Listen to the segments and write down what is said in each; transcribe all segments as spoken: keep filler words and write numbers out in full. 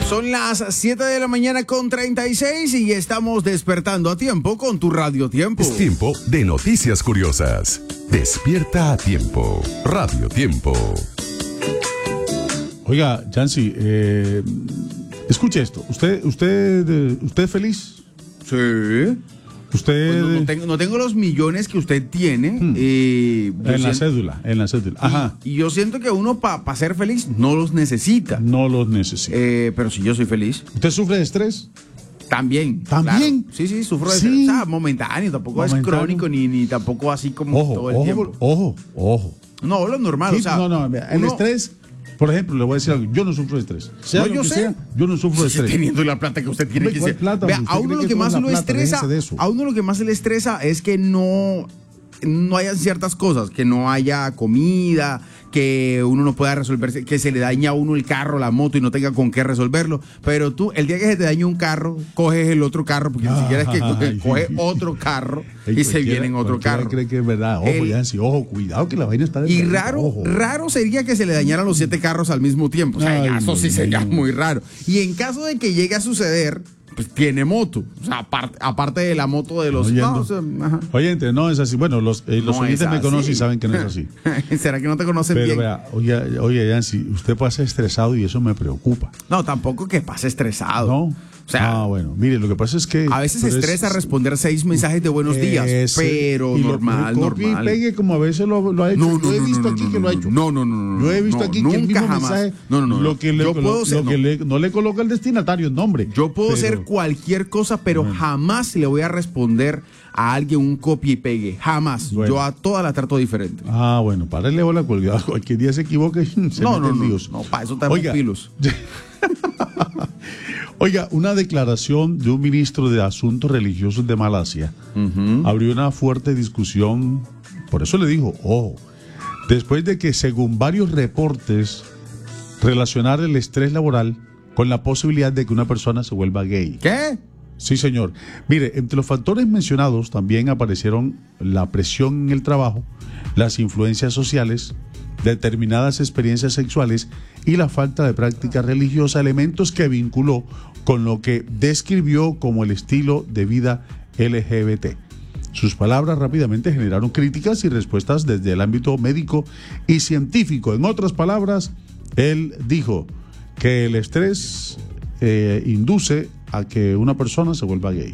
Son las siete de la mañana con treinta y seis y estamos despertando a tiempo con tu Radio Tiempo. Es tiempo de noticias curiosas. Despierta a tiempo. Radio Tiempo. Oiga, Yancy, eh, escuche esto. ¿Usted, usted, usted es feliz? Sí. Usted... Pues no, no, tengo, no tengo los millones que usted tiene. Hmm. Eh, en la siento, cédula, en la cédula. Ajá. Y, y yo siento que uno para pa ser feliz no los necesita. No los necesita. Eh, pero si yo soy feliz. ¿Usted sufre de estrés? También. ¿También? Claro. Sí, sí, sufro de sí. estrés. O sea, momentáneo, tampoco momentáneo. es crónico ni, ni tampoco así como ojo, todo el ojo, tiempo. Ojo, ojo. No, lo normal. Sí, o sea, no, no, mira, el uno, estrés... Por ejemplo, le voy a decir algo, yo no sufro de estrés. Sea no, lo yo que sé. sea, yo no sufro de estrés. Teniendo la plata que usted tiene. Hombre, que ¿cuál ser. plata? Vea, ¿Usted a uno cree lo que que más con la lo plata? estresa, Déjese de eso. a uno lo que más le estresa es que no, no haya ciertas cosas, que no haya comida, que uno no pueda resolver, que se le daña a uno el carro, la moto y no tenga con qué resolverlo. Pero tú, el día que se te daña un carro, coges el otro carro, porque ni siquiera es que coge, coge otro carro y se viene en otro carro. cree que es verdad. Ojo, El, Yancy, ojo, cuidado que la vaina está de Y verdad, raro, ojo. raro sería que se le dañaran los siete carros al mismo tiempo. O sea, Ay, eso sí no, sería no. muy raro. Y en caso de que llegue a suceder, pues tiene moto. O sea, aparte, aparte de la moto de los... Oyendo. No, o sea, ajá. Oyente, no es así. Bueno, los, eh, los No oyentes es me así. conocen y saben que no es así. ¿Será que no te conocen Pero bien? vea, oye, oye, Yancy, usted pasa estresado y eso me preocupa. No, tampoco que pase estresado. ¿No? O sea, ah, bueno, mire, lo que pasa es que... a veces pero estresa es- responder seis mensajes de buenos días, Ese- pero y lo- normal, lo copie normal. y pegue como a veces lo, lo ha hecho. No, no, Yo he no, visto no, aquí no, que no, lo ha hecho. No, no, no, no. Yo he visto no, aquí que el nunca mismo jamás. mensaje, No, no, no. lo que, le, Yo lo- puedo lo ser, no. que le- no le coloca el destinatario el nombre. Yo puedo Pero- hacer cualquier cosa, pero bueno, jamás le voy a responder a alguien un copia y pegue. Jamás. Bueno. Yo a todas la trato diferente. Ah, bueno, párale bola colgada. Cualquier día se equivoque. Se no, mete no, en no, líos. no. Para eso estamos Oiga. pilos. Oiga, una declaración de un ministro de Asuntos Religiosos de Malasia uh-huh. abrió una fuerte discusión. Por eso le dijo, ojo, después de que según varios reportes relacionar el estrés laboral con la posibilidad de que una persona se vuelva gay. ¿Qué? Sí, señor. Mire, entre los factores mencionados también aparecieron la presión en el trabajo, las influencias sociales, determinadas experiencias sexuales y la falta de práctica religiosa, elementos que vinculó con lo que describió como el estilo de vida L G B T. Sus palabras rápidamente generaron críticas y respuestas desde el ámbito médico y científico. En otras palabras, él dijo que el estrés eh, induce a que una persona se vuelva gay.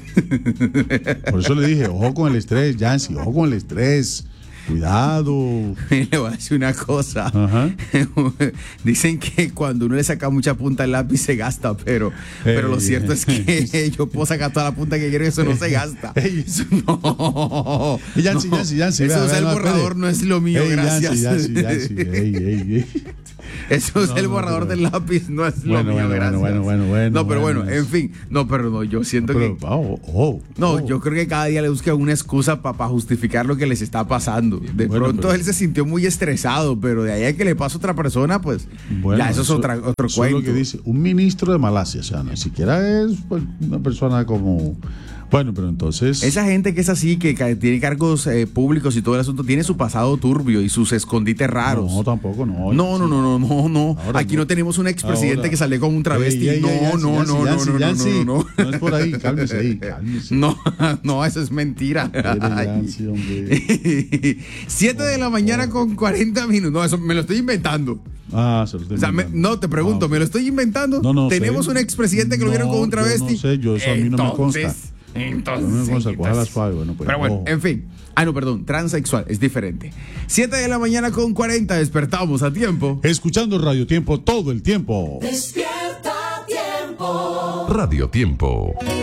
Por eso le dije, ojo con el estrés, Yancy, ojo con el estrés. Cuidado. Le voy a decir una cosa. Ajá. Dicen que cuando uno le saca mucha punta al lápiz se gasta, pero, hey, pero lo cierto es que yo puedo sacar toda la punta que quiero y eso no se gasta. Hey. Eso no. Yancy, no. Yancy, Yancy. Eso usar el borrador no es lo mío, hey, gracias. Yancy, Yancy, Yancy. Hey, hey, hey. Eso es no, el no, borrador pero... del lápiz, no es bueno, lo mío, bueno, gracias. Bueno, bueno, bueno. No, pero bueno, bueno en fin. No, pero no, yo siento pero, que. Oh, oh, no, oh. yo creo que cada día le busca una excusa para pa justificar lo que les está pasando. De bueno, pronto pero... él se sintió muy estresado, pero de ahí a que le pasa a otra persona, pues bueno, ya eso, eso es otra, otro eso cuento. Es lo que dice un ministro de Malasia, o sea, ni siquiera es pues, una persona como. Bueno, pero entonces... Esa gente que es así, que tiene cargos eh, públicos y todo el asunto, tiene su pasado turbio y sus escondites raros. No, tampoco, no. No, no, no, no, no, no. Ahora Aquí no. no tenemos un expresidente Ahora. que sale con un travesti. Ey, ey, no, ey, Yancy, no, Yancy, no, Yancy, no, no, Yancy. no, no, no. No es por ahí, cálmese ahí, cálmese. No, no, eso es mentira. Yancy, hombre. Siete de la mañana con cuarenta minutos. No, eso me lo estoy inventando. Ah, se lo estoy o sea, me, no, te pregunto, ah, ¿me lo estoy inventando? No, no ¿Tenemos sé. un expresidente que lo vieron no, con un travesti? Yo no sé, yo eso a mí no me consta. Entonces, Entonces, no me consta, coja las suave, bueno, pues, pero bueno, oh. en fin. Ah, no, perdón, transexual, es diferente. siete de la mañana con cuarenta, despertamos a tiempo. Escuchando Radio Tiempo todo el tiempo. Despierta a tiempo. Radio Tiempo.